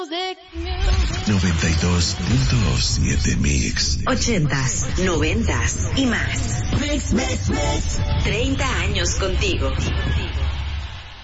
92.7 Mix. 80s, 90s y más. 30 años contigo.